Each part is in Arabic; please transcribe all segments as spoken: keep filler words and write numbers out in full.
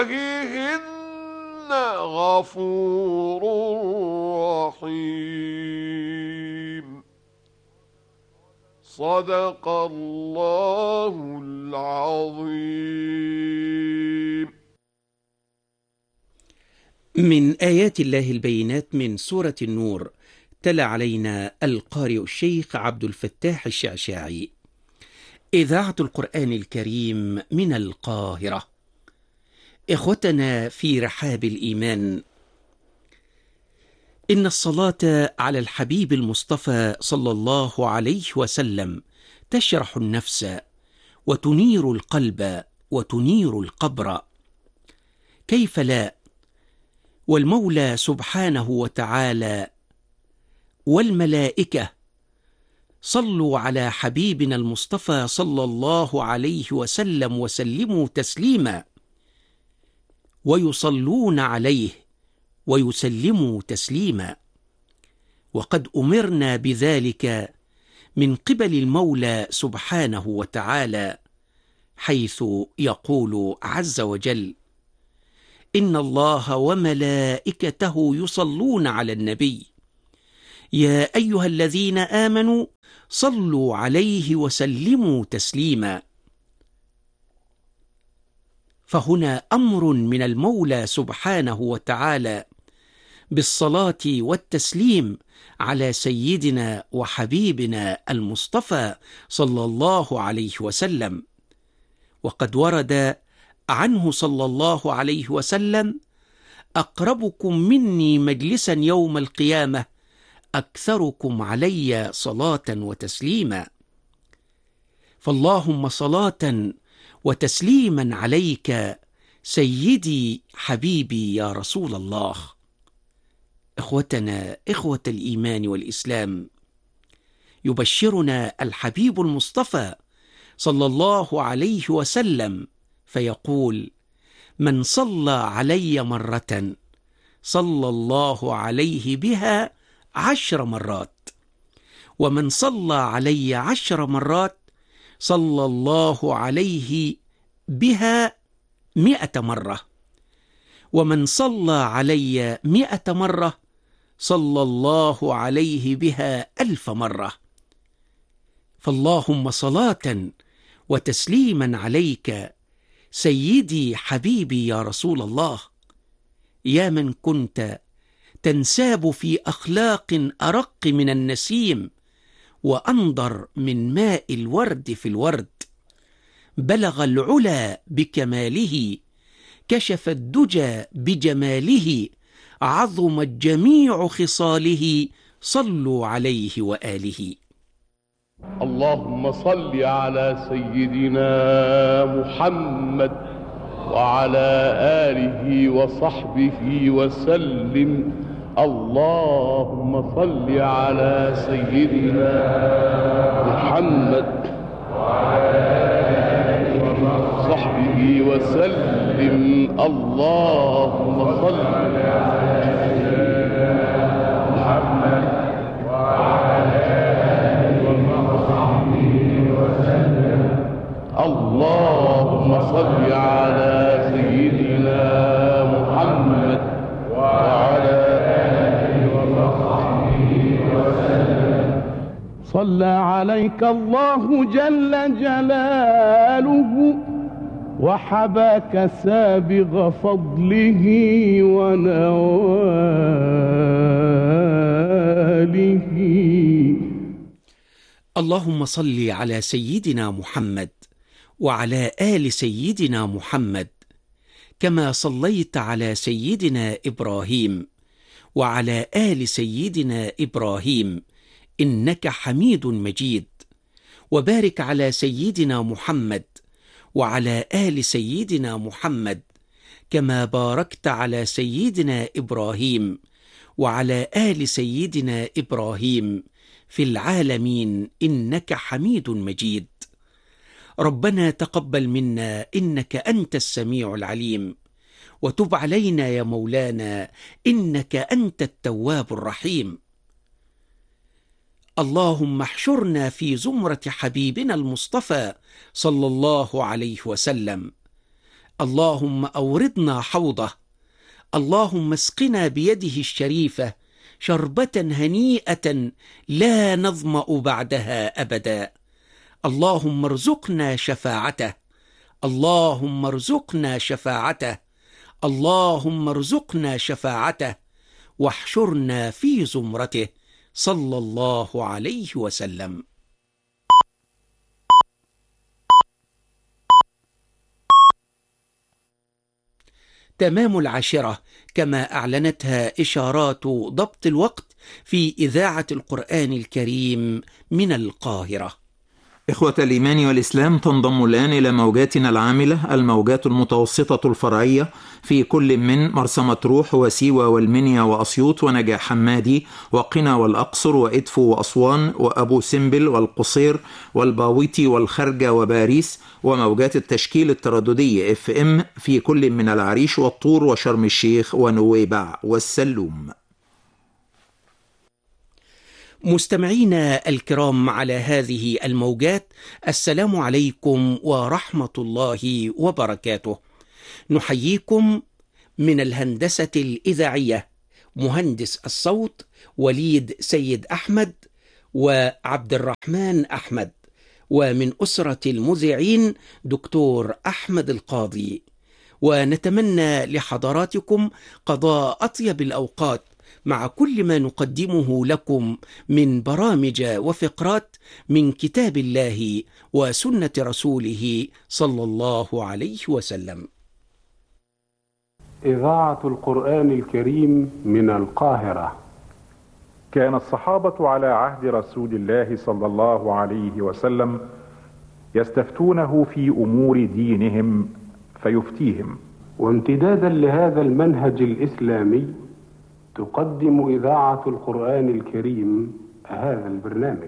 إن غفور رحيم. صدق الله العظيم. من آيات الله البينات من سورة النور. تلا علينا القارئ الشيخ عبد الفتاح الشعشاعي. إذاعة القرآن الكريم من القاهرة. إخوتنا في رحاب الإيمان، إن الصلاة على الحبيب المصطفى صلى الله عليه وسلم تشرح النفس وتنير القلب وتنير القبر. كيف لا؟ والمولى سبحانه وتعالى والملائكة صلوا على حبيبنا المصطفى صلى الله عليه وسلم وسلموا تسليما، ويصلون عليه ويسلموا تسليما. وقد أمرنا بذلك من قبل المولى سبحانه وتعالى، حيث يقول عز وجل: إن الله وملائكته يصلون على النبي يا أيها الذين آمنوا صلوا عليه وسلموا تسليما. فهنا أمر من المولى سبحانه وتعالى بالصلاة والتسليم على سيدنا وحبيبنا المصطفى صلى الله عليه وسلم. وقد ورد عنه صلى الله عليه وسلم: أقربكم مني مجلسا يوم القيامة أكثركم علي صلاة وتسليما. فاللهم صلاة وتسليما عليك سيدي حبيبي يا رسول الله. إخوتنا إخوة الإيمان والإسلام، يبشرنا الحبيب المصطفى صلى الله عليه وسلم فيقول: من صلى علي مرة صلى الله عليه بها عشر مرات، ومن صلى علي عشر مرات صلى الله عليه بها مئة مرة، ومن صلى علي مئة مرة صلى الله عليه بها ألف مرة. فاللهم صلاة وتسليما عليك سيدي حبيبي يا رسول الله، يا من كنت تنساب في أخلاق أرق من النسيم وأنضر من ماء الورد في الورد. بلغ العلا بكماله، كشف الدجى بجماله، عظمت جميع خصاله، صلوا عليه وآله. اللهم صل على سيدنا محمد وعلى آله وصحبه وسلم. اللهم صل على سيدنا محمد وعلى آله وصحبه وسلم. اللهم صل على سيدنا محمد وعلى آله وصحبه وسلم. اللهم صل على سيدنا محمد وعلى آله وصحبه وسلم. صلى عليك الله جل جلاله وحباك سابغ فضله ونواله. اللهم صل على سيدنا محمد وعلى آل سيدنا محمد، كما صليت على سيدنا إبراهيم وعلى آل سيدنا إبراهيم إنك حميد مجيد. وبارك على سيدنا محمد وعلى آل سيدنا محمد، كما باركت على سيدنا إبراهيم وعلى آل سيدنا إبراهيم في العالمين إنك حميد مجيد. ربنا تقبل منا إنك أنت السميع العليم، وتب علينا يا مولانا إنك أنت التواب الرحيم. اللهم احشرنا في زمرة حبيبنا المصطفى صلى الله عليه وسلم. اللهم أوردنا حوضه. اللهم اسقنا بيده الشريفة شربة هنيئة لا نظمأ بعدها أبدا. اللهم ارزقنا شفاعته. اللهم ارزقنا شفاعته. اللهم ارزقنا شفاعته واحشرنا في زمرته صلى الله عليه وسلم. تمام العاشرة كما أعلنتها إشارات ضبط الوقت في إذاعة القرآن الكريم من القاهرة. إخوة الإيمان والإسلام، تنضم الآن إلى موجاتنا العاملة الموجات المتوسطة الفرعية في كل من مرسى مطروح وسيوة والمنيا وأسيوط ونجع حمادي وقنا والأقصر وإدفو وأسوان وأبو سمبل والقصير والباويتي والخرجة وباريس، وموجات التشكيل الترددي اف ام في كل من العريش والطور وشرم الشيخ ونويبع والسلوم. مستمعينا الكرام على هذه الموجات، السلام عليكم ورحمة الله وبركاته. نحييكم من الهندسة الإذاعية مهندس الصوت وليد سيد أحمد وعبد الرحمن أحمد، ومن أسرة المذيعين دكتور أحمد القاضي، ونتمنى لحضراتكم قضاء أطيب الأوقات مع كل ما نقدمه لكم من برامج وفقرات من كتاب الله وسنة رسوله صلى الله عليه وسلم. إذاعة القرآن الكريم من القاهرة. كان الصحابة على عهد رسول الله صلى الله عليه وسلم يستفتونه في أمور دينهم فيفتيهم. وامتدادا لهذا المنهج الإسلامي تقدم إذاعة القرآن الكريم هذا البرنامج.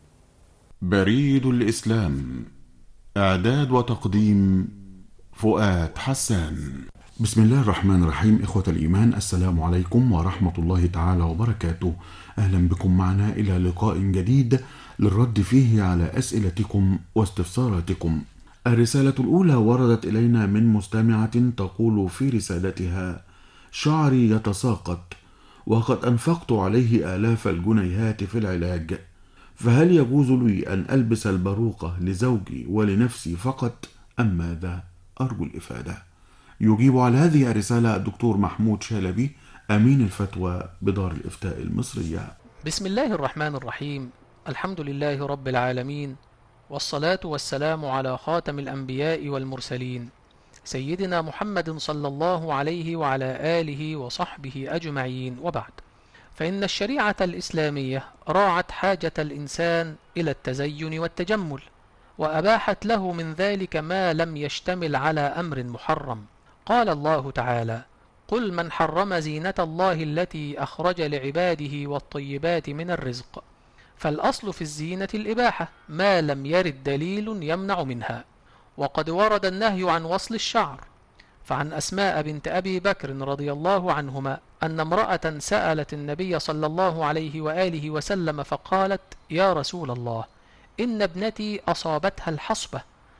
بريد الإسلام، إعداد وتقديم فؤاد حسان. بسم الله الرحمن الرحيم. إخوة الإيمان، السلام عليكم ورحمة الله تعالى وبركاته. أهلا بكم معنا إلى لقاء جديد للرد فيه على أسئلتكم واستفساراتكم. الرسالة الأولى وردت إلينا من مستمعة تقول في رسالتها: شعري يتساقط وقد أنفقت عليه آلاف الجنيهات في العلاج، فهل يجوز لي أن ألبس الباروكة لزوجي ولنفسي فقط أم ماذا؟ أرجو الإفادة. يجيب على هذه الرسالة الدكتور محمود شلبي، أمين الفتوى بدار الإفتاء المصرية. بسم الله الرحمن الرحيم. الحمد لله رب العالمين، والصلاة والسلام على خاتم الأنبياء والمرسلين سيدنا محمد صلى الله عليه وعلى آله وصحبه أجمعين، وبعد، فإن الشريعة الإسلامية راعت حاجة الإنسان إلى التزين والتجمل، وأباحت له من ذلك ما لم يشتمل على أمر محرم. قال الله تعالى: قل من حرم زينة الله التي أخرج لعباده والطيبات من الرزق. فالأصل في الزينة الإباحة ما لم يرد دليل يمنع منها. وقد ورد النهي عن وصل الشعر، فعن أسماء بنت أبي بكر رضي الله عنهما أن امرأة سألت النبي صلى الله عليه وآله وسلم فقالت: يا رسول الله، إن ابنتي أصابتها الحصبة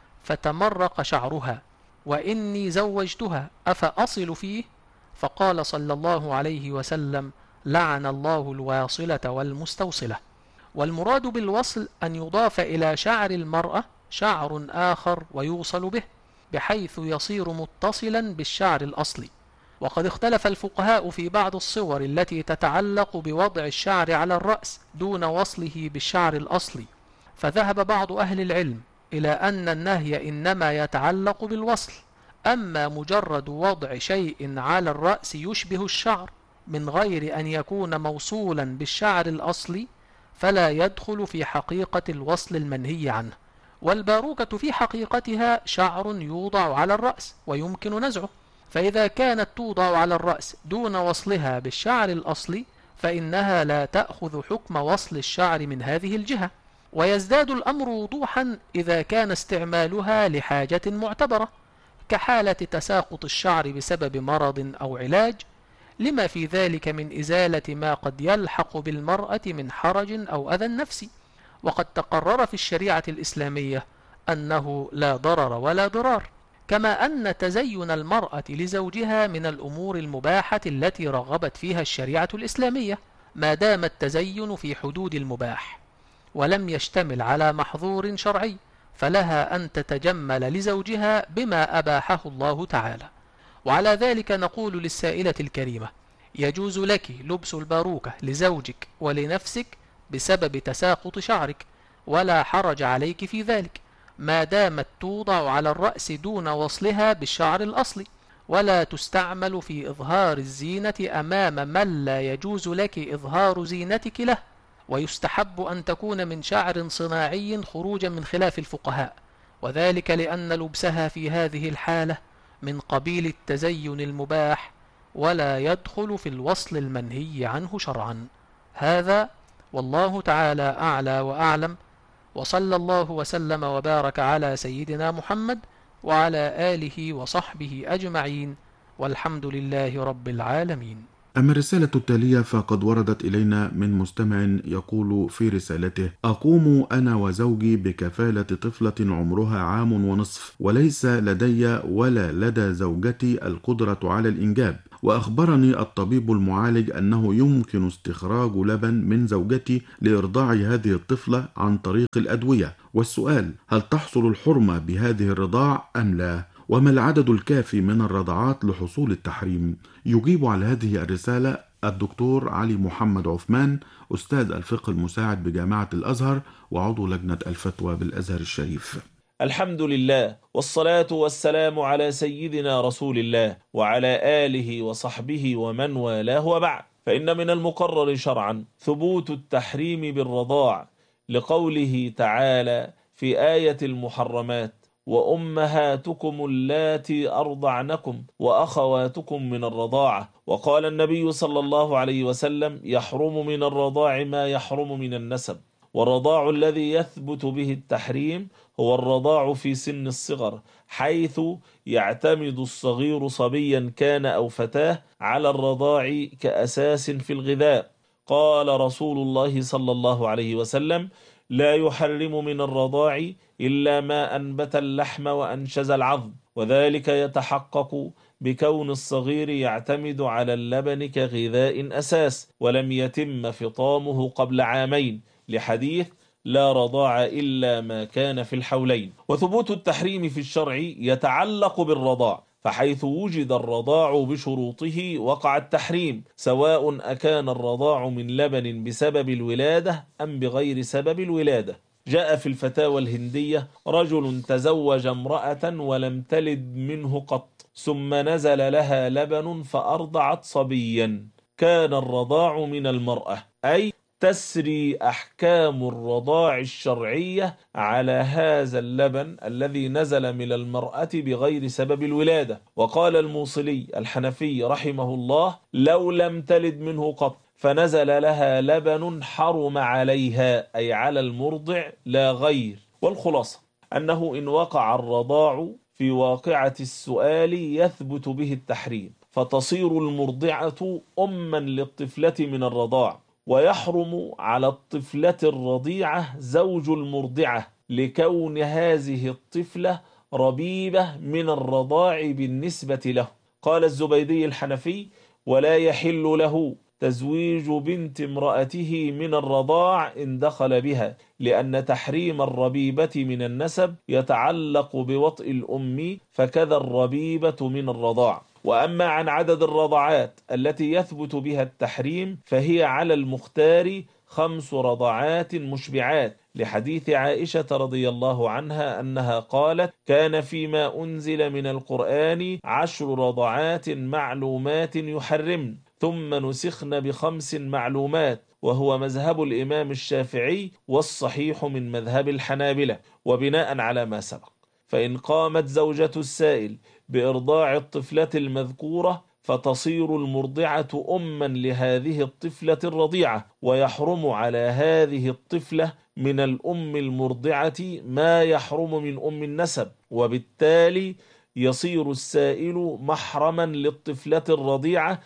فتمرق شعرها وإني زوجتها أفأصل فيه؟ فقال صلى الله عليه وسلم: لعن الله الواصلة والمستوصلة. والمراد بالوصل أن يضاف إلى شعر المرأة شعر آخر ويوصل به، بحيث يصير متصلا بالشعر الأصلي. وقد اختلف الفقهاء في بعض الصور التي تتعلق بوضع الشعر على الرأس دون وصله بالشعر الأصلي، فذهب بعض أهل العلم إلى أن النهي إنما يتعلق بالوصل، أما مجرد وضع شيء على الرأس يشبه الشعر من غير أن يكون موصولا بالشعر الأصلي فلا يدخل في حقيقة الوصل المنهي عنه. والباروكة في حقيقتها شعر يوضع على الرأس ويمكن نزعه، فإذا كانت توضع على الرأس دون وصلها بالشعر الأصلي فإنها لا تأخذ حكم وصل الشعر من هذه الجهة. ويزداد الأمر وضوحا إذا كان استعمالها لحاجة معتبرة، كحالة تساقط الشعر بسبب مرض أو علاج، لما في ذلك من إزالة ما قد يلحق بالمرأة من حرج أو أذى نفسي. وقد تقرر في الشريعة الإسلامية أنه لا ضرر ولا ضرار، كما أن تزين المرأة لزوجها من الأمور المباحة التي رغبت فيها الشريعة الإسلامية، ما دام التزين في حدود المباح ولم يشتمل على محظور شرعي، فلها أن تتجمل لزوجها بما أباحه الله تعالى. وعلى ذلك نقول للسائلة الكريمة: يجوز لك لبس الباروكة لزوجك ولنفسك بسبب تساقط شعرك، ولا حرج عليك في ذلك، ما دامت توضع على الرأس دون وصلها بالشعر الأصلي، ولا تستعمل في إظهار الزينة أمام من لا يجوز لك إظهار زينتك له. ويستحب أن تكون من شعر صناعي خروجا من خلاف الفقهاء، وذلك لأن لبسها في هذه الحالة من قبيل التزين المباح، ولا يدخل في الوصل المنهي عنه شرعا. هذا والله تعالى أعلى وأعلم، وصلى الله وسلم وبارك على سيدنا محمد وعلى آله وصحبه أجمعين، والحمد لله رب العالمين. أما الرسالة التالية فقد وردت إلينا من مستمع يقول في رسالته: أقوم أنا وزوجي بكفالة طفلة عمرها عام ونصف، وليس لدي ولا لدى زوجتي القدرة على الإنجاب، وأخبرني الطبيب المعالج أنه يمكن استخراج لبن من زوجتي لإرضاع هذه الطفلة عن طريق الأدوية، والسؤال: هل تحصل الحرمة بهذه الرضاع أم لا؟ وما العدد الكافي من الرضعات لحصول التحريم؟ يجيب على هذه الرسالة الدكتور علي محمد عثمان، أستاذ الفقه المساعد بجامعة الأزهر وعضو لجنة الفتوى بالأزهر الشريف. الحمد لله، والصلاة والسلام على سيدنا رسول الله وعلى آله وصحبه ومن والاه، وبعد، فإن من المقرر شرعا ثبوت التحريم بالرضاع، لقوله تعالى في آية المحرمات: وأمهاتكم اللاتي أرضعنكم وأخواتكم من الرضاعة. وقال النبي صلى الله عليه وسلم: يحرم من الرضاع ما يحرم من النسب. والرضاع الذي يثبت به التحريم هو الرضاع في سن الصغر، حيث يعتمد الصغير صبيا كان أو فتاه على الرضاع كأساس في الغذاء. قال رسول الله صلى الله عليه وسلم: لا يحرم من الرضاع إلا ما أنبت اللحم وأنشز العظم، وذلك يتحقق بكون الصغير يعتمد على اللبن كغذاء أساس ولم يتم فطامه قبل عامين، لحديث: لا رضاع إلا ما كان في الحولين. وثبوت التحريم في الشرع يتعلق بالرضاع، فحيث وجد الرضاع بشروطه وقع التحريم، سواء أكان الرضاع من لبن بسبب الولادة أم بغير سبب الولادة. جاء في الفتاوى الهندية: رجل تزوج امرأة ولم تلد منه قط، ثم نزل لها لبن فأرضعت صبيا، كان الرضاع من المرأة، أي تسري أحكام الرضاع الشرعية على هذا اللبن الذي نزل من المرأة بغير سبب الولادة. وقال الموصلي الحنفي رحمه الله: لو لم تلد منه قط فنزل لها لبن حرم عليها، أي على المرضع لا غير. والخلاصة أنه إن وقع الرضاع في واقعة السؤال يثبت به التحريم، فتصير المرضعة أما للطفلة من الرضاع، ويحرم على الطفلة الرضيعة زوج المرضعة، لكون هذه الطفلة ربيبة من الرضاع بالنسبة له. قال الزبيدي الحنفي: ولا يحل له تزويج بنت امرأته من الرضاع إن دخل بها، لأن تحريم الربيبة من النسب يتعلق بوطء الأم، فكذا الربيبة من الرضاع. وأما عن عدد الرضعات التي يثبت بها التحريم فهي على المختار خمس رضعات مشبعات، لحديث عائشة رضي الله عنها أنها قالت: كان فيما أنزل من القرآن عشر رضعات معلومات يحرمن، ثم نسخن بخمس معلومات، وهو مذهب الإمام الشافعي والصحيح من مذهب الحنابلة. وبناء على ما سبق، فإن قامت زوجة السائل بإرضاع الطفلة المذكورة فتصير المرضعة أما لهذه الطفلة الرضيعة، ويحرم على هذه الطفلة من الأم المرضعة ما يحرم من أم النسب، وبالتالي يصير السائل محرما للطفلة الرضيعة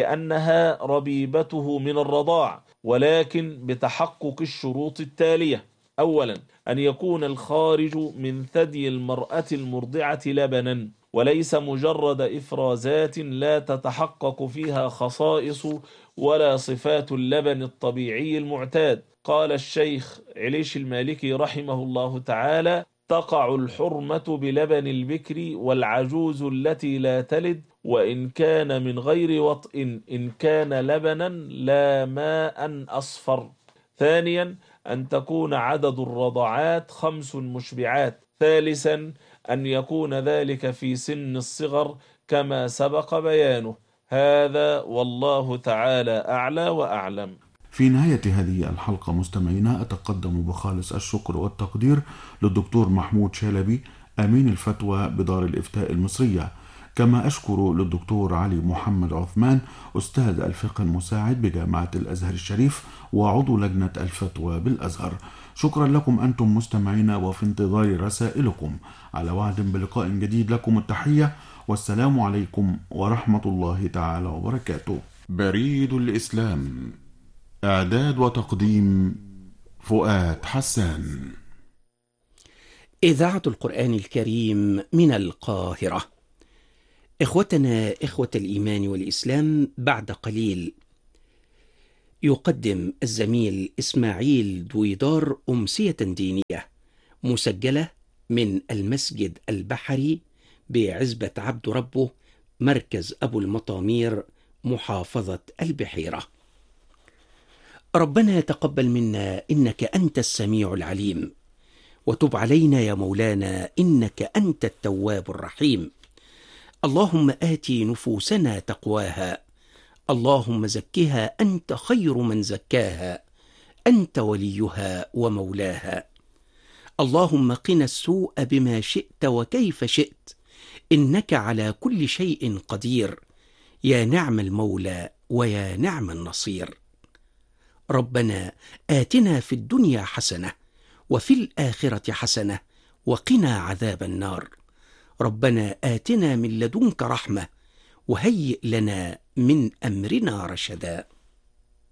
لأنها ربيبته من الرضاع، ولكن بتحقق الشروط التالية: أولا أن يكون الخارج من ثدي المرأة المرضعة لبنا، وليس مجرد إفرازات لا تتحقق فيها خصائص ولا صفات اللبن الطبيعي المعتاد. قال الشيخ عليش المالكي رحمه الله تعالى: تقع الحرمة بلبن البكر والعجوز التي لا تلد، وإن كان من غير وطء إن كان لبنا لا ماء أصفر. ثانيا أن تكون عدد الرضعات خمس مشبعات. ثالثا أن يكون ذلك في سن الصغر كما سبق بيانه. هذا والله تعالى أعلى وأعلم. في نهاية هذه الحلقة مستمعينا أتقدم بخالص الشكر والتقدير للدكتور محمود شلبي أمين الفتوى بدار الإفتاء المصرية، كما أشكر للدكتور علي محمد عثمان أستاذ الفقه المساعد بجامعة الأزهر الشريف وعضو لجنة الفتوى بالأزهر. شكرا لكم أنتم مستمعينا، وفي انتظار رسائلكم. على وعد بلقاء جديد، لكم التحية والسلام عليكم ورحمة الله تعالى وبركاته. بريد الإسلام، إعداد وتقديم فؤاد حسان. إذاعة القرآن الكريم من القاهرة. إخوتنا إخوة الإيمان والإسلام، بعد قليل يقدم الزميل إسماعيل دويدار أمسية دينية مسجلة من المسجد البحري بعزبة عبد ربه، مركز أبو المطامير، محافظة البحيرة. ربنا تقبل منا إنك أنت السميع العليم، وتب علينا يا مولانا إنك أنت التواب الرحيم. اللهم آت نفوسنا تقواها، اللهم زكها أنت خير من زكاها، أنت وليها ومولاها. اللهم قنا السوء بما شئت وكيف شئت، إنك على كل شيء قدير، يا نعم المولى ويا نعم النصير. ربنا آتنا في الدنيا حسنة وفي الآخرة حسنة وقنا عذاب النار. ربنا آتنا من لدنك رحمة وهيئ لنا من أمرنا رشدا.